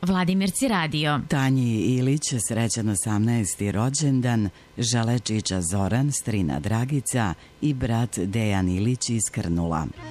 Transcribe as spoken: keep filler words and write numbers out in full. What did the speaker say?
Vladimirci radio. Tanji Ilić srećan osamnaesti rođendan, žele čiča Zoran, strina Dragica i brat Dejan Ilić iz Krnula.